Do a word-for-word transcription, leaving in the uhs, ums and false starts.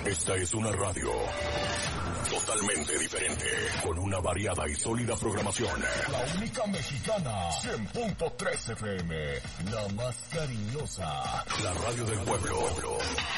Esta es una radio totalmente diferente, con una variada y sólida programación. La única mexicana, cien punto tres F M, la más cariñosa. La radio del pueblo.